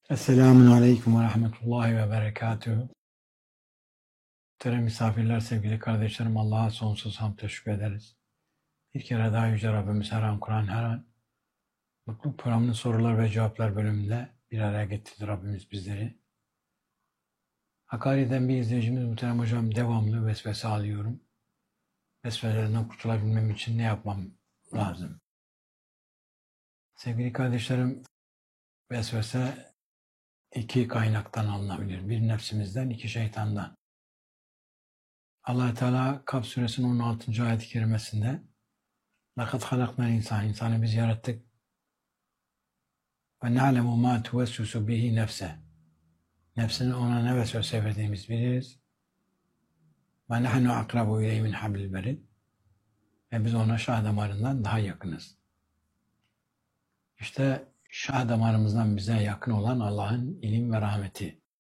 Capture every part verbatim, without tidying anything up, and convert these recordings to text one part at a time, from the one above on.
Esselamun Aleyküm ve Rahmetullahi ve Berekatühü. Muhterem misafirler, sevgili kardeşlerim, Allah'a sonsuz hamd teşekkür ederiz. Bir kere daha Yüce Rabbimiz her an Kur'an her an Mutluluk Programı'nın sorular ve cevaplar bölümünde bir araya getirdi Rabbimiz bizleri. Hakkari'den bir izleyicimiz muhterem hocam, devamlı vesvese alıyorum. Vesveselerinden kurtulabilmem için ne yapmam lazım? Sevgili kardeşlerim, vesvese iki kaynaktan alınabilir. Bir nefsimizden, iki şeytandan. Allah-u Teala Kaf suresinin on altıncı ayet-i kerimesinde لَقَدْ خَلَقْنَا insan insanı biz yarattık. وَنَعْلَمُ مَا تُوَسْوِسُ بِهِ nefse. Nefsinin ona ne vesvese verdiğimiz biliriz. وَنَحْنُ أَقْرَبُ اِلَيْهِ مِنْ حَبْلِ الْوَرِيدِ. Ve biz ona şah damarından daha yakınız. İşte şah damarımızdan bize yakın olan Allah'ın ilim ve rahmeti.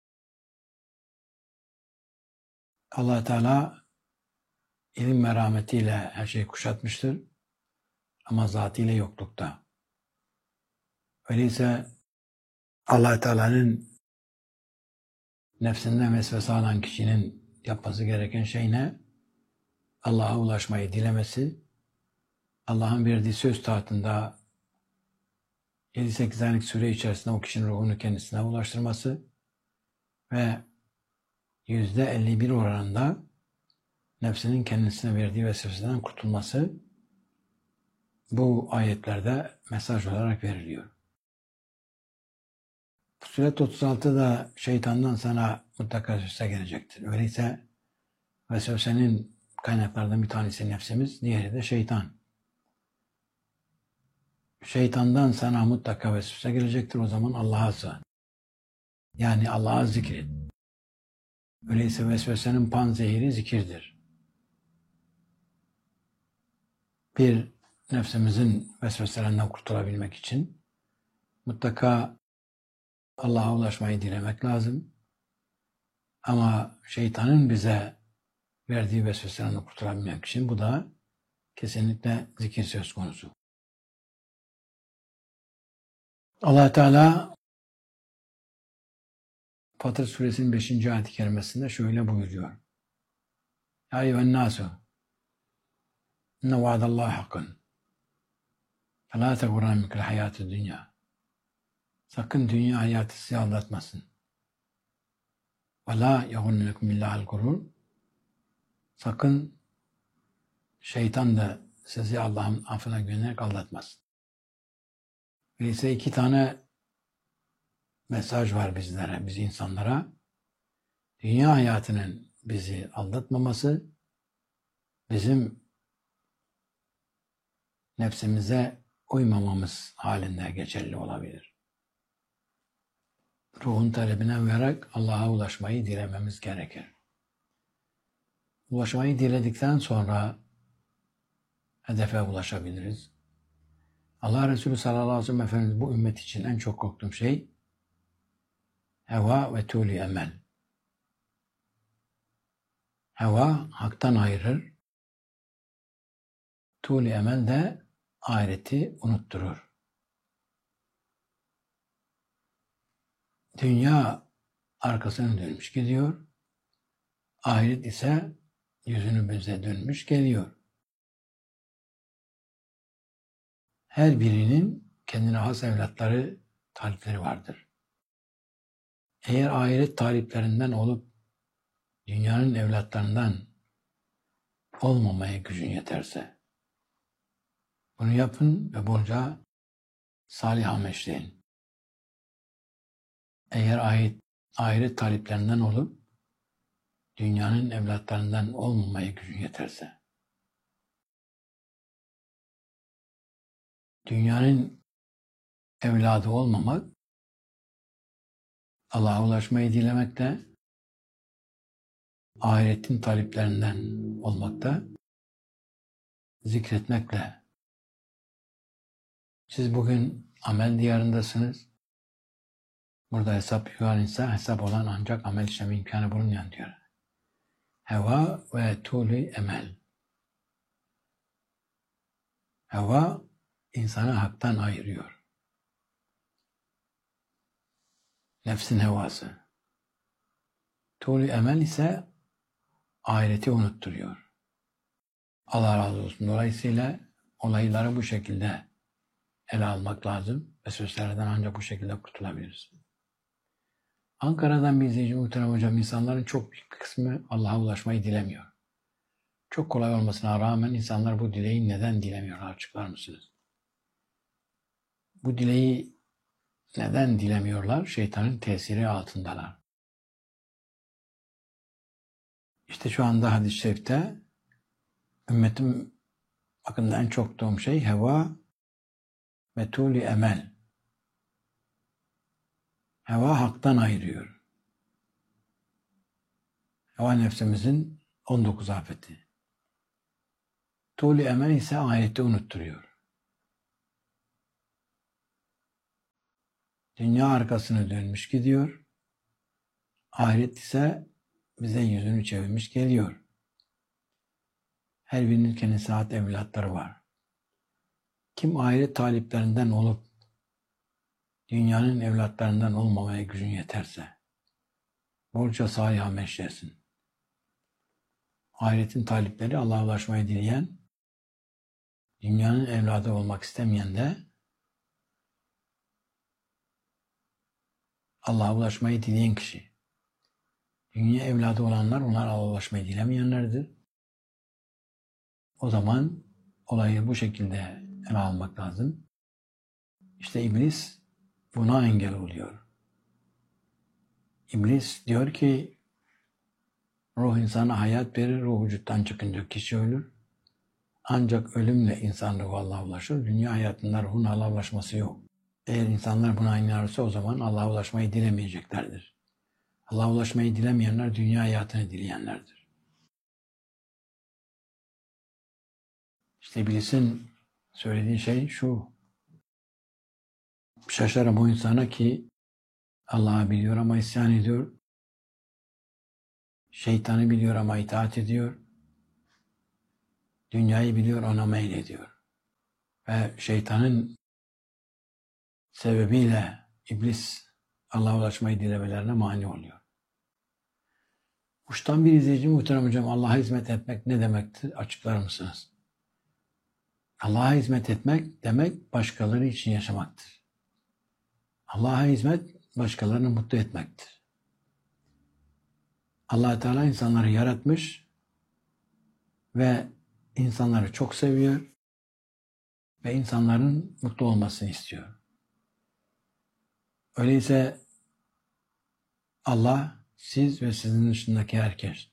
Allah-u Teala ilim ve rahmetiyle her şeyi kuşatmıştır. Ama zatıyla yoklukta. Öyleyse Allah-u Teala'nın nefsinden vesvese alan kişinin yapması gereken şey ne? Allah'a ulaşmayı dilemesi, Allah'ın verdiği söz tahtında yedi sekiz aylık süre içerisinde o kişinin ruhunu kendisine ulaştırması ve yüzde elli bir oranında nefsinin kendisine verdiği vesveseden kurtulması bu ayetlerde mesaj olarak veriliyor. Fussilet otuz altıda şeytandan sana mutlaka vesvese gelecektir. Öyleyse vesvesenin kaynaklardan bir tanesi nefsimiz, diğeri de şeytan. Şeytandan sana mutlaka vesvese gelecektir. O zaman Allah'a sığın. Yani Allah'a zikret. Öyleyse vesvesenin panzehiri zikirdir. Bir, nefsimizin vesveselerinden kurtulabilmek için mutlaka Allah'a ulaşmayı dilemek lazım. Ama şeytanın bize verdiği vesveselerden kurtulabilmek için bu da kesinlikle zikir söz konusu. Allah Teala Fatır suresinin beşinci ayet-i kerimesinde şöyle buyuruyor. Ya eyyühen nâsu inne vaadallahi hakkın fe lâ tegurrannekumul hayâtud dünya. Sakın dünya hayatı sizi aldatmasın. Ve lâ yegurrennekum billâhil gurur. Sakın şeytan da sizi Allah'ın affına güvenerek aldatmasın. Öyleyse iki tane mesaj var bizlere, biz insanlara. Dünya hayatının bizi aldatmaması, bizim nefsimize uymamamız halinde geçerli olabilir. Ruhun talebine uyarak Allah'a ulaşmayı dilememiz gerekir. Ulaşmayı diledikten sonra hedefe ulaşabiliriz. Allah Resulü sallallahu aleyhi ve sellem Efendimiz bu ümmet için en çok korktuğum şey heva ve tûli emel. Heva haktan ayırır. Tûli emel de ahireti unutturur. Dünya arkasını dönmüş gidiyor. Ahiret ise yüzünü bize dönmüş geliyor. Her birinin kendine has evlatları, talipleri vardır. Eğer ahiret taliplerinden olup dünyanın evlatlarından olmamaya gücün yeterse bunu yapın ve bolca salih amel işleyin. Eğer ahiret, ahiret taliplerinden olup dünyanın evlatlarından olmamaya gücün yeterse dünyanın evladı olmamak Allah'a ulaşmayı dilemekte, ahiretin taliplerinden olmakta, zikretmekle. Siz bugün amel diyarındasınız. Burada hesap yuvan ise hesap olan ancak amel işleme imkanı bulunmayan diyor. Heva ve tûli emel. Heva insanı haktan ayırıyor. nefsin hevası. Tuğlu emel ise ahireti unutturuyor. Allah razı olsun. Dolayısıyla olayları bu şekilde ele almak lazım. Vesveselerden ancak bu şekilde kurtulabiliriz. Ankara'dan bir izleyici muhterem hocam, insanların çok büyük bir kısmı Allah'a ulaşmayı dilemiyor. Çok kolay olmasına rağmen insanlar bu dileği neden dilemiyorlar? Açıklar mısınız? Bu dileği neden dilemiyorlar? Şeytanın tesiri altındalar. İşte şu anda hadis-i şerifte ümmetim hakkında en çok doğum şey heva ve tûli emel. Heva haktan ayırıyor. Heva nefsimizin on dokuz afeti. Tûli emel ise ahireti unutturuyor. Dünya arkasını dönmüş gidiyor. Ahiret ise bize yüzünü çevirmiş geliyor. Her birinin kendi saat evlatları var. Kim ahiret taliplerinden olup dünyanın evlatlarından olmamaya gücün yeterse borca salih amel işlesin. Ahiretin talipleri Allah'a ulaşmayı dileyen, dünyanın evladı olmak istemeyen de Allah'a ulaşmayı dileyen kişi. Dünya evladı olanlar onlar Allah'a ulaşmayı dilemeyenlerdir. O zaman olayı bu şekilde ele almak lazım. İşte iblis buna engel oluyor. İblis diyor ki ruh insana hayat verir, ruh vücuttan çıkınca kişi ölür. Ancak ölümle insan ruhu Allah'a ulaşır. Dünya hayatında ruhun Allah'a ulaşması yok. Eğer insanlar buna inanırsa o zaman Allah'a ulaşmayı dilemeyeceklerdir. Allah'a ulaşmayı dilemeyenler dünya hayatını dileyenlerdir. İşte iblisin söylediği şey şu. Şaşarım o insana ki Allah'ı biliyor ama isyan ediyor. Şeytanı biliyor ama itaat ediyor. Dünyayı biliyor, ona meylediyor. Ve şeytanın sebebiyle iblis Allah'a ulaşmayı dilemelerine mani oluyor. Uçtan bir izleyici muhterem hocam, Allah'a hizmet etmek ne demektir? Açıklar mısınız? Allah'a hizmet etmek demek başkaları için yaşamaktır. Allah'a hizmet başkalarını mutlu etmektir. Allah Teala insanları yaratmış ve insanları çok seviyor ve insanların mutlu olmasını istiyor. Öyleyse Allah, siz ve sizin dışındaki herkes,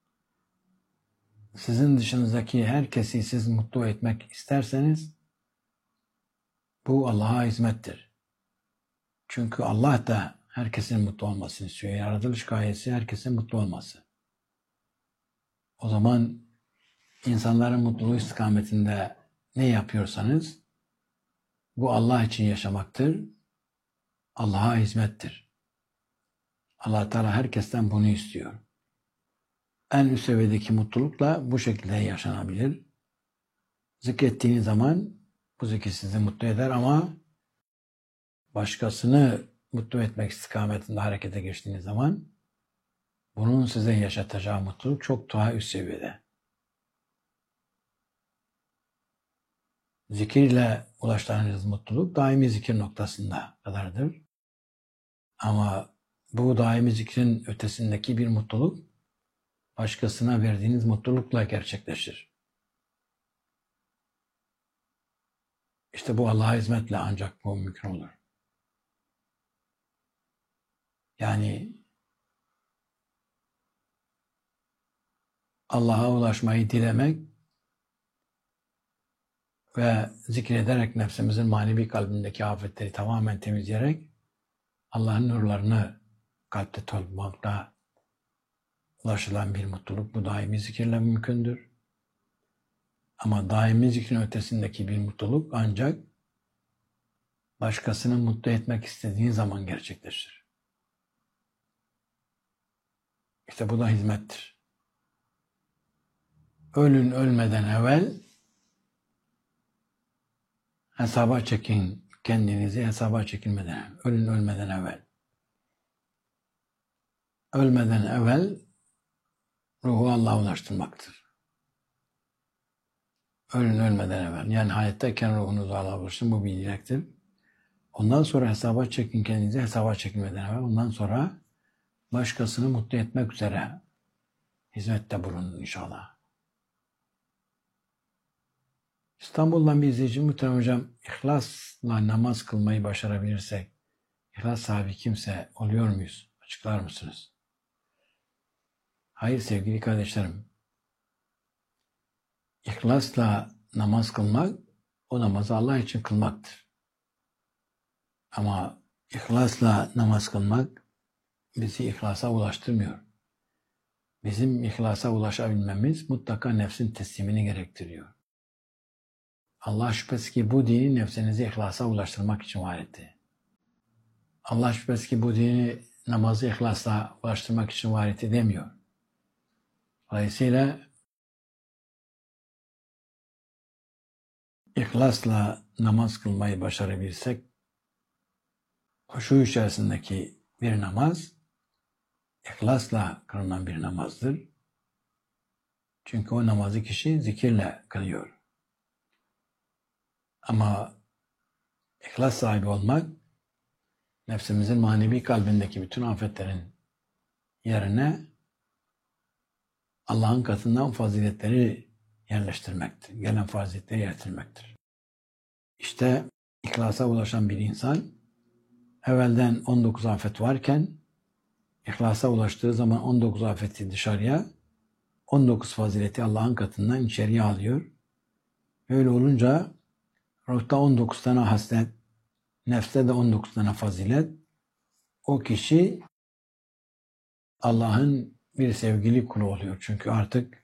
sizin dışınızdaki herkesi siz mutlu etmek isterseniz bu Allah'a hizmettir. Çünkü Allah da herkesin mutlu olmasını istiyor. Yaratılış gayesi herkesin mutlu olması. O zaman insanların mutluluğu istikametinde ne yapıyorsanız bu Allah için yaşamaktır. Allah'a hizmettir. Allah Teala herkesten bunu istiyor. En üst seviyedeki mutlulukla bu şekilde yaşanabilir. Zikrettiğiniz zaman bu zikir sizi mutlu eder ama başkasını mutlu etmek istikametinde harekete geçtiğiniz zaman bunun size yaşatacağı mutluluk çok daha üst seviyede. Zikirle ulaştığınız mutluluk daimi zikir noktasında kadardır. Ama bu daimi zikrin ötesindeki bir mutluluk başkasına verdiğiniz mutlulukla gerçekleşir. İşte bu Allah'a hizmetle ancak bu mümkün olur. Yani Allah'a ulaşmayı dilemek ve zikrederek nefsimizin manevi kalbindeki afetleri tamamen temizleyerek Allah'ın nurlarını kalpte toplamakta ulaşılan bir mutluluk bu daimi zikirle mümkündür. Ama daimi zikrin ötesindeki bir mutluluk ancak başkasını mutlu etmek istediğin zaman gerçekleşir. İşte bu da hizmettir. Ölün ölmeden evvel hesaba çekin kendinizi, hesaba çekilmeden, ölün ölmeden evvel. ölmeden evvel ruhu Allah'a ulaştırmaktır. Ölün ölmeden evvel. Yani hayattayken ruhunuzu Allah'a ulaştırın. Bu bir dilektir. Ondan sonra hesaba çekin kendinizi, hesaba çekilmeden evvel. Ondan sonra başkasını mutlu etmek üzere hizmette bulunun inşallah. İstanbul'dan bir izleyici muhterem hocam, ihlasla namaz kılmayı başarabilirsek, ihlas sahibi kimse oluyor muyuz? Açıklar mısınız? Hayır sevgili kardeşlerim. İhlasla namaz kılmak, o namazı Allah için kılmaktır. Ama ihlasla namaz kılmak bizi ihlasa ulaştırmıyor. Bizim ihlasa ulaşabilmemiz mutlaka nefsin teslimini gerektiriyor. Allah şüphesiz ki bu dini nefsinizi ihlasa ulaştırmak için var etti. Allah şüphesiz ki bu dini namazı ihlasla ulaştırmak için var etti demiyor. Dolayısıyla ihlasla namaz kılmayı başarabilirsek, huşu içerisindeki bir namaz, ihlasla kılınan bir namazdır. Çünkü o namazı kişi zikirle kılıyor. Ama ihlas sahibi olmak, nefsimizin manevi kalbindeki bütün afetlerin yerine Allah'ın katından faziletleri yerleştirmektir. Gelen faziletleri yerleştirmektir. İşte ihlasa ulaşan bir insan, evvelden on dokuz afet varken, ihlasa ulaştığı zaman on dokuz afeti dışarıya, on dokuz fazileti Allah'ın katından içeriye alıyor. Öyle olunca ruhta on dokuz tane haslet, nefste de on dokuz tane fazilet. O kişi Allah'ın bir sevgili kulu oluyor. Çünkü artık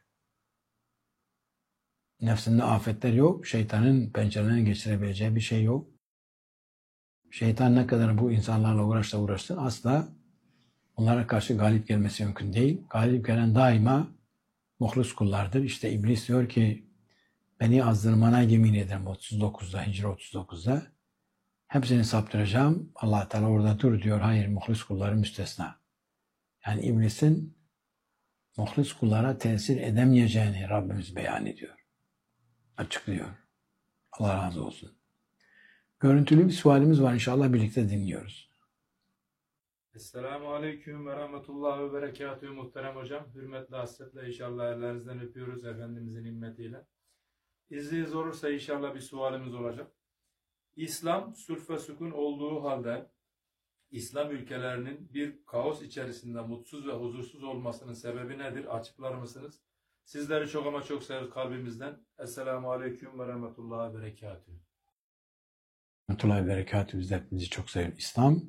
nefsinde afetler yok. Şeytanın pencerelerini geçirebileceği bir şey yok. Şeytan ne kadar bu insanlarla uğraşsa uğraşsın asla onlara karşı galip gelmesi mümkün değil. Galip gelen daima muhlis kullardır. İşte iblis diyor ki beni azdırmana yemin ederim otuz dokuzda, Hicri otuz dokuzda. Hepsini saptıracağım. Allah Teala orada dur diyor. Hayır, muhlis kulları müstesna. Yani iblisin muhlis kullara tesir edemeyeceğini Rabbimiz beyan ediyor. Açıklıyor. Allah razı olsun. Görüntülü bir sualimiz var. İnşallah birlikte dinliyoruz. Esselamu Aleyküm ve Rahmetullahi ve Berekatühü muhterem hocam. Hürmetle, hasretle inşallah ellerinizden öpüyoruz Efendimizin himmetiyle. İzniniz olursa inşallah bir sualimiz olacak. İslam sülh ve sükun olduğu halde İslam ülkelerinin bir kaos içerisinde mutsuz ve huzursuz olmasının sebebi nedir? Açıklar mısınız? Sizleri çok ama çok severiz kalbimizden. Esselamu Aleyküm ve Rahmetullahi ve Berekatühü. Rahmetullahi ve Berekatühü bizler bizi çok seviyor. İslam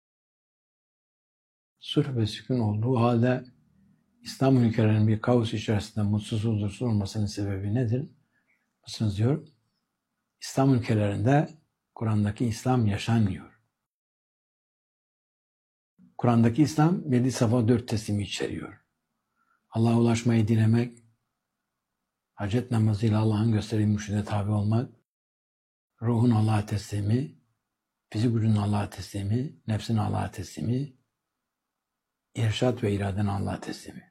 sulh ve sükun olduğu halde İslam ülkelerinin bir kaos içerisinde mutsuz huzursuz olmasının sebebi nedir? Mısınız diyor. İslam ülkelerinde Kur'an'daki İslam yaşanmıyor. Kur'an'daki İslam yedi safa dört teslimi içeriyor. Allah'a ulaşmayı dilemek, hacet namazıyla Allah'ın gösterdiği mürşide tabi olmak, ruhun Allah'a teslimi, fizik gücünün Allah'a teslimi, nefsin Allah'a teslimi, irşat ve iraden Allah'a teslimi.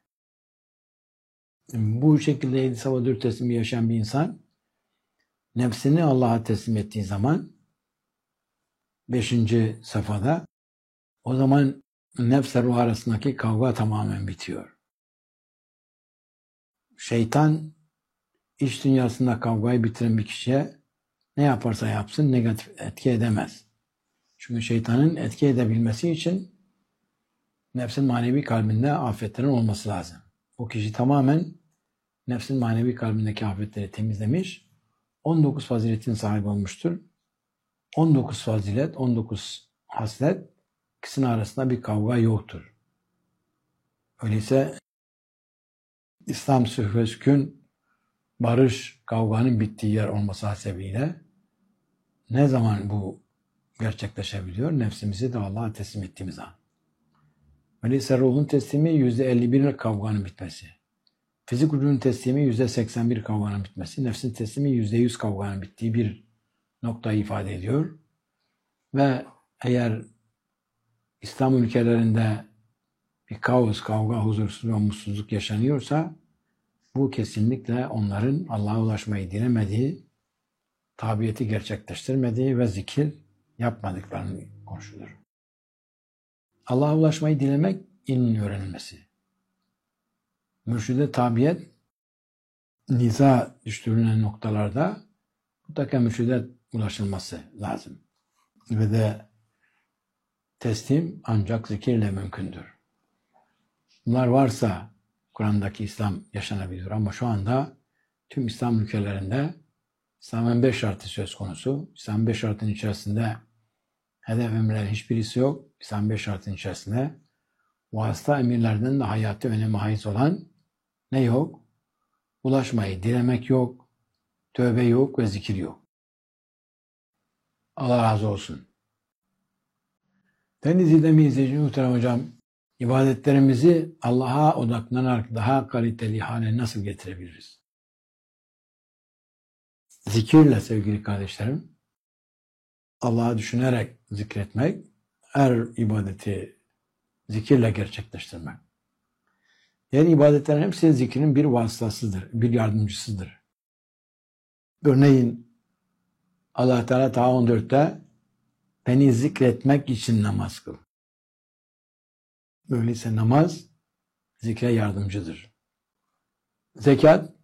Bu şekilde yedi safa dört teslimi yaşayan bir insan, nefsini Allah'a teslim ettiği zaman, beşinci safhada, o zaman nefsle ruh arasındaki kavga tamamen bitiyor. Şeytan, iç dünyasında kavgayı bitiren bir kişiye ne yaparsa yapsın negatif etki edemez. Çünkü şeytanın etki edebilmesi için nefsin manevi kalbinde afetlerin olması lazım. O kişi tamamen nefsin manevi kalbindeki afetleri temizlemiş, on dokuz faziletin sahibi olmuştur. on dokuz fazilet, on dokuz haslet, ikisinin arasında bir kavga yoktur. Öyleyse İslam sülh ve sükun, barış, kavganın bittiği yer olması hasebiyle ne zaman bu gerçekleşebiliyor? Nefsimizi de Allah'a teslim ettiğimiz an. Öyleyse ruhun teslimi yüzde elli bir kavganın bitmesi. Fizik gücünün teslimi yüzde seksen bir kavganın bitmesi. Nefsin teslimi yüzde yüz kavganın bittiği bir noktayı ifade ediyor. Ve eğer İslam ülkelerinde bir kaos, kavga, huzursuzluk ve mutsuzluk yaşanıyorsa bu kesinlikle onların Allah'a ulaşmayı dilemediği, tabiyeti gerçekleştirmediği ve zikir yapmadıklarını konuşulur. Allah'a ulaşmayı dilemek ilmin öğrenilmesi. Mürşide tabiyet niza düştürülen noktalarda mutlaka mürşide ulaşılması lazım. Ve de teslim ancak zikirle mümkündür. Bunlar varsa Kur'an'daki İslam yaşanabilir ama şu anda tüm İslam ülkelerinde İslam'ın beş şartı söz konusu. İslam'ın beş şartının içerisinde hedef emirlerin hiçbirisi yok. İslam'ın beş şartının içerisinde vasıta emirlerden de hayati önemi haiz olan ne yok? Ulaşmayı dilemek yok, tövbe yok ve zikir yok. Allah razı olsun. Ben izlediğim izleyici muhterem hocam, ibadetlerimizi Allah'a odaklanarak daha kaliteli hale nasıl getirebiliriz? Zikirle sevgili kardeşlerim, Allah'ı düşünerek zikretmek, her ibadeti zikirle gerçekleştirmek. Yani ibadetlerin hepsi zikrin bir vasıtasıdır, bir yardımcısıdır. Örneğin Allah Teala ta on dörtte beni zikretmek için namaz kıl. Öyleyse namaz zikre yardımcıdır. Zekat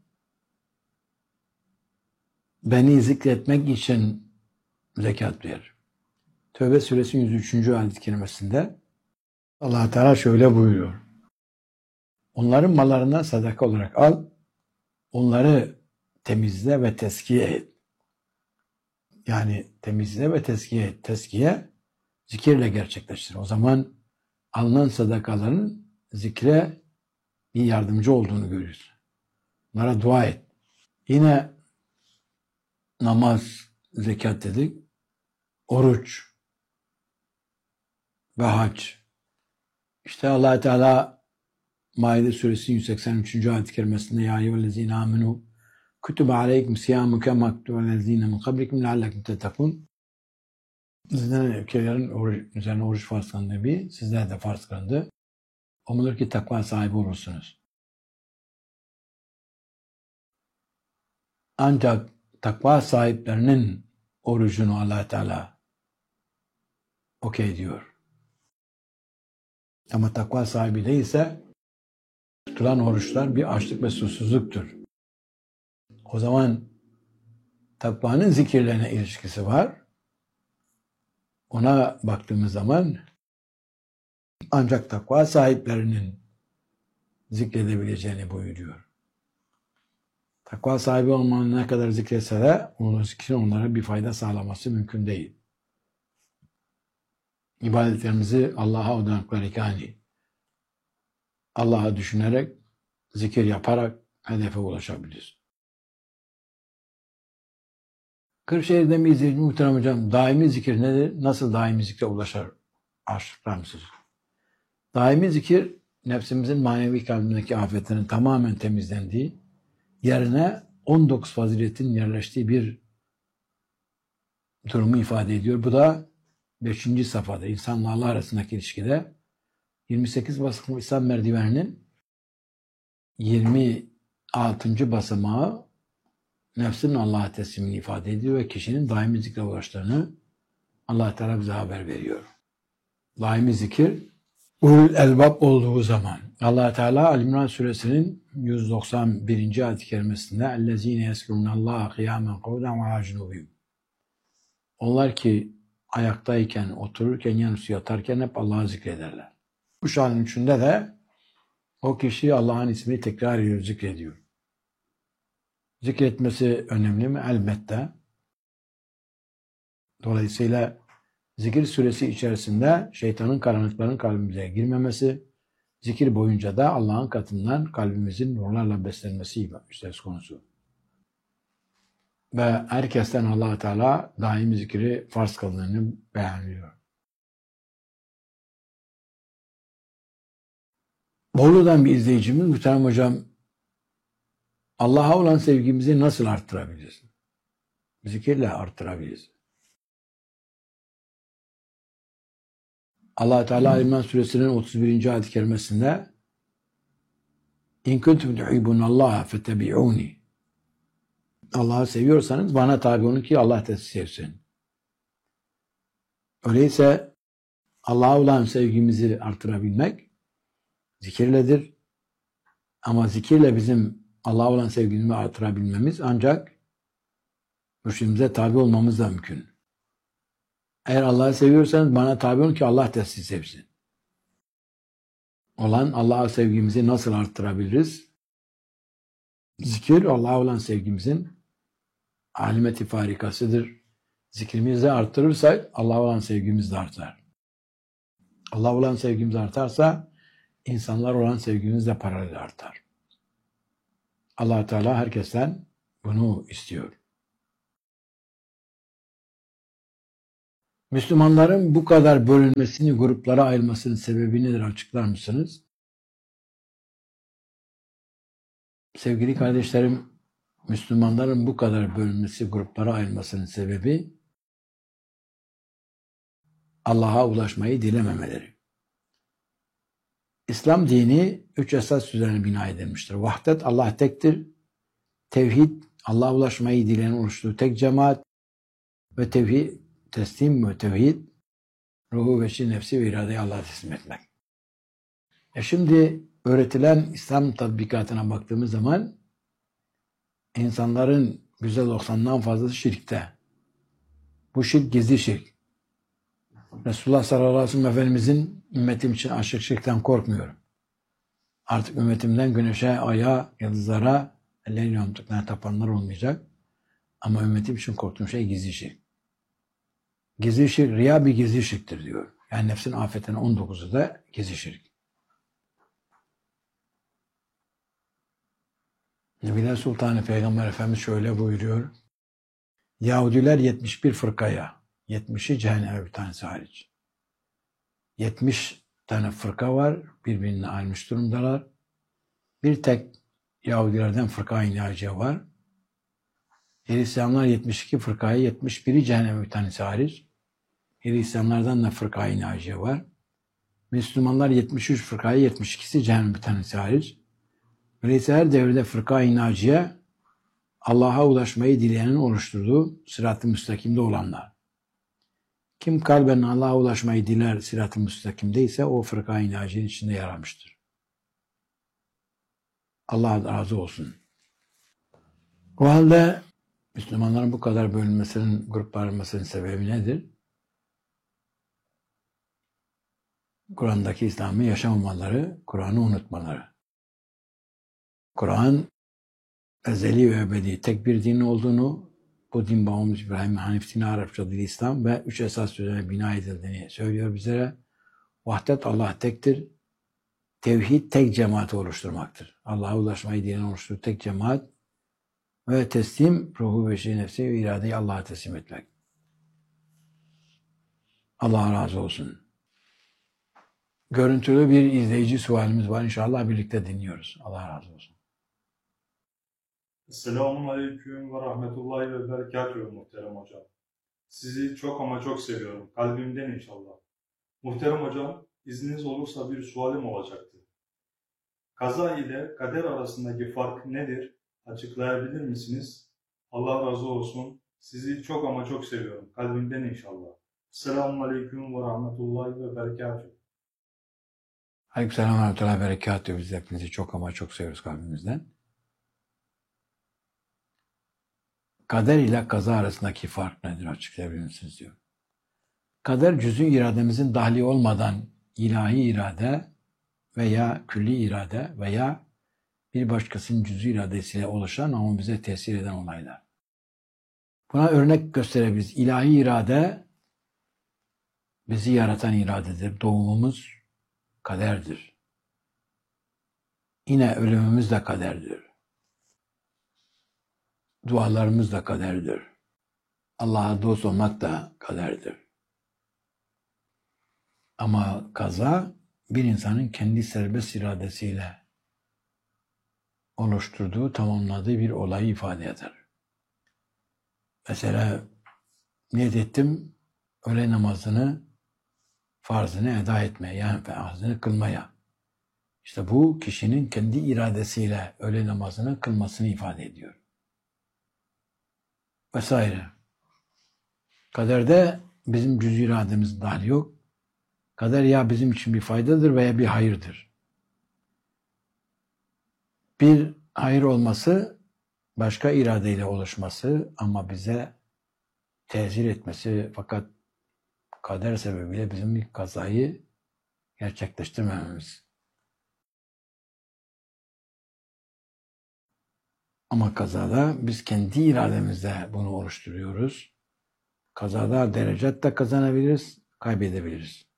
beni zikretmek için zekat verir. Tövbe suresinin yüz üçüncü ayet-i kerimesinde Allah Teala şöyle buyuruyor. Onların mallarından sadaka olarak al, onları temizle ve tezkiye et. Yani temizle ve tezkiye et. Tezkiye zikirle gerçekleştir. O zaman alınan sadakaların zikre bir yardımcı olduğunu görürüz. Bunlara dua et. Yine namaz, zekat dedik. Oruç ve hac. İşte Allah Teala Maide suresi yüz seksen üçüncü ayet-i kerimesinde ya eyyühellezine amenu kutibe aleykum siyamu kema kutibe alellezine min kablikum leallekum tettekun. Sizden ülkelerin üzerine oruç farz kılındığı gibi sizler de farz kılındı. Umulur ki takva sahibi olursunuz. Ancak takva sahiplerinin orucunu Allah Teala okey diyor. Ama takva sahibi değilse tutulan oruçlar bir açlık ve susuzluktur. O zaman takvanın zikirlerine ilişkisi var. Ona baktığımız zaman ancak takva sahiplerinin zikredebileceğini buyuruyor. Takva sahibi olmanın ne kadar zikretse de onun zikrin onlara bir fayda sağlaması mümkün değil. İbadetlerimizi Allah'a odaklayarak yani Allah'a düşünerek, zikir yaparak hedefe ulaşabiliriz. Kırşehir'de mi izleyicim muhterem hocam? Daimi zikir nedir? Nasıl daimi zikre ulaşır? Açıklar mısınız? Daimi zikir, nefsimizin manevi kalbindeki afetlerin tamamen temizlendiği, yerine on dokuz faziletin yerleştiği bir durumu ifade ediyor. Bu da beşinci safhada, insanla Allah arasındaki ilişkide yirmi sekiz basamaklı İslam merdiveninin yirmi altıncı basamağı nefsin Allah'a teslimini ifade ediyor ve kişinin daimi zikre ulaştığını Allah Teala bize haber veriyor. Daimi zikir ulul elbab olduğu zaman Allah Teala Ali-İmran suresinin yüz doksan birinci ayet-i kerimesinde ellezine yezkurunallaha kıyamen kavden ve ala cunubihim. Onlar ki ayaktayken, otururken, yanısı yatarken hep Allah'ı zikrederler. Bu şanın içinde de o kişi Allah'ın ismini tekrar ediyor, zikrediyor. Zikretmesi önemli mi? Elbette. Dolayısıyla zikir süresi içerisinde şeytanın karanlıkların kalbimize girmemesi, zikir boyunca da Allah'ın katından kalbimizin nurlarla beslenmesi söz konusu. Ve herkesten Allah Teala daimi zikri farz kıldığını beyanlıyor. Bolu'dan bir izleyicimiz muhterem hocam, Allah'a olan sevgimizi nasıl arttırabiliriz? Zikirle arttırabiliriz. Allah Teala İmran Suresinin otuz birinci ayet-i kerimesinde İn kuntum tuhibbunallaha fettebi'uni. Allah'ı seviyorsanız bana tabi olun ki Allah da sizi sevsin. Öyleyse Allah'a olan sevgimizi artırabilmek zikirledir. Ama zikirle bizim Allah'a olan sevgimizi artırabilmemiz ancak mürşidimize tabi olmamızla mümkün. Eğer Allah'ı seviyorsanız bana tabi olun ki Allah da sizi sevsin. Olan Allah'a sevgimizi nasıl arttırabiliriz? Zikir Allah'a olan sevgimizin alimeti farikasıdır. Zikrimizi arttırırsak Allah'a olan sevgimiz de artar. Allah'a olan sevgimiz artarsa insanlar olan sevgimiz de paralel artar. Allah Teala herkesten bunu istiyor. Müslümanların bu kadar bölünmesini, gruplara ayrılmasının sebebi nedir? Açıklar mısınız? Sevgili kardeşlerim, Müslümanların bu kadar bölünmesi, gruplara ayrılmasının sebebi Allah'a ulaşmayı dilememeleri. İslam dini üç esas üzerine bina edilmiştir. Vahdet, Allah tektir. Tevhid, Allah'a ulaşmayı dileyen oluştuğu tek cemaat ve tevhid, teslim ve tevhid, ruhu, veçi, nefsi ve iradeyi Allah'a teslim etmek. E şimdi öğretilen İslam tatbikatına baktığımız zaman insanların yüzde doksanından fazlası şirkte. Bu şirk gizli şirk. Resulullah sallallahu aleyhi ve sellem Efendimizin ümmetim için aşık şirkten korkmuyorum. Artık ümmetimden güneşe, aya, yıldızlara, ellerini yamtıklarına tapanlar olmayacak. Ama ümmetim için korktuğum şey gizli şirk. Gizli şirk, riya bir gizli şirktir diyor. Yani nefsin afetinin on dokuzu da gizli şirk. Nebiler Sultanı Peygamber Efendimiz şöyle buyuruyor. Yahudiler yetmiş bir fırkaya, yetmişi cehenneme bir tanesi hariç. yetmiş tane fırka var, birbirine ayrılmış durumdalar. Bir tek Yahudilerden fırka-i naciye var. Hristiyanlar yetmiş iki fırkaya, yetmiş biri cehenneme bir tanesi hariç. Hristiyanlardan da fırka-i naciye var. Müslümanlar yetmiş üç fırkaya, yetmiş ikisi cehenneme bir tanesi hariç. Öyleyse her devirde fırka-i naciye Allah'a ulaşmayı dileyenin oluşturduğu sırat-ı müstakimde olanlar. Kim kalben Allah'a ulaşmayı diler sırat-ı müstakimde ise o fırka-i naciyenin içinde yer almıştır. Allah razı olsun. O halde Müslümanların bu kadar bölünmesinin, gruplanmasının sebebi nedir? Kur'an'daki İslam'ı yaşamamaları, Kur'an'ı unutmaları. Kur'an ezeli ve ebedi tek bir din olduğunu, bu din babamız İbrahim Hanif dini, Arapça dili İslam ve üç esas üzerine bina edildiğini söylüyor bizlere. Vahdet, Allah tektir. Tevhid tek cemaati oluşturmaktır. Allah'a ulaşmayı diyen oluşturduğu tek cemaat ve teslim, ruhu, veçi, nefsi ve iradeyi Allah'a teslim etmek. Allah razı olsun. Görüntülü bir izleyici sualimiz var. İnşallah birlikte dinliyoruz. Allah razı olsun. Esselamun Aleyküm ve Rahmetullahi ve Berekatuhu muhterem hocam. Sizi çok ama çok seviyorum. Kalbimden inşallah. Muhterem hocam, izniniz olursa bir sualim olacaktı. Kaza ile kader arasındaki fark nedir? Açıklayabilir misiniz? Allah razı olsun. Sizi çok ama çok seviyorum. Kalbimden inşallah. Esselamun Aleyküm ve Rahmetullahi ve Berekatuhu. Aleykümselam ve Rahmetullahi ve Berekatuhu. Biz hepinizi çok ama çok seviyoruz kalbimizden. Kader ile kaza arasındaki fark nedir? Açıklayabilir misiniz diyor. Kader cüz'i irademizin dahli olmadan ilahi irade veya külli irade veya bir başkasının cüz'i iradesiyle oluşan ama bize tesir eden olaylar. Buna örnek gösterebiliriz. İlahi irade bizi yaratan iradedir. Doğumumuz kaderdir. Yine ölümümüz de kaderdir. Dualarımız da kaderdir. Allah'a dost olmak da kaderdir. Ama kaza bir insanın kendi serbest iradesiyle oluşturduğu, tamamladığı bir olayı ifade eder. Mesela niyet ettim öğle namazını farzını eda etmeye, yani farzını kılmaya. İşte bu kişinin kendi iradesiyle öğle namazını kılmasını ifade ediyor. Vesaire. Kaderde bizim cüz irademiz dahil yok. Kader ya bizim için bir faydadır veya bir hayırdır. Bir hayır olması, başka iradeyle oluşması ama bize tesir etmesi, fakat kader sebebiyle bizim bir kazayı gerçekleştirmememiz. Ama kazada biz kendi irademizle bunu oluşturuyoruz. Kazada derecet de kazanabiliriz, kaybedebiliriz.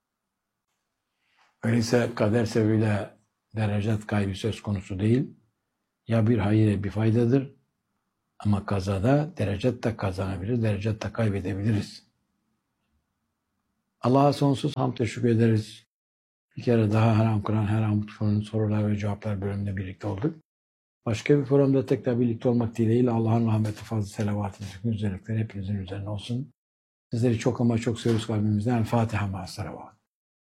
Öyleyse kader sebebiyle derecet kaybı söz konusu değil. Ya bir hayır bir faydadır ama kazada derecet de kazanabiliriz, derecet de kaybedebiliriz. Allah'a sonsuz hamd teşekkür ederiz. Bir kere daha her an Kur'an, her an Kur'an'ın sorular ve cevaplar bölümünde birlikte olduk. Başka bir programda tekrar birlikte olmak dileğiyle Allah'ın rahmeti, fazla selavatı, güzellikleri hepinizin üzerine olsun. Sizleri çok ama çok seviyoruz kalbimizden. El Fatiha ma'as salavat.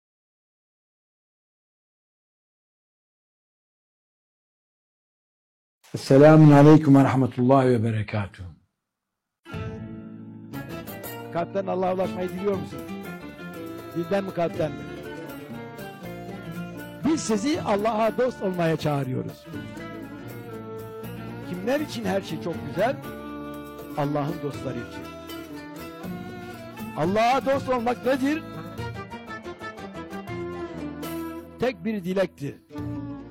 Esselamun aleyküm ve rahmetullahi ve berekatuhu. Kalpten Allah'a ulaşmayı diliyor musun? Dilden mi, kalpten mi? Biz sizi Allah'a dost olmaya çağırıyoruz. Kimler için her şey çok güzel? Allah'ın dostları için. Allah'a dost olmak nedir? Tek bir dilektir.